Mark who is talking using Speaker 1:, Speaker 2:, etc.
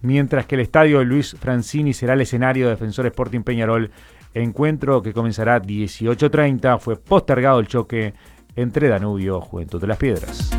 Speaker 1: mientras que el estadio Luis Francini será el escenario de Defensor Sporting Peñarol. Encuentro que comenzará 18:30. Fue postergado el choque entre Danubio, Juventud de las Piedras.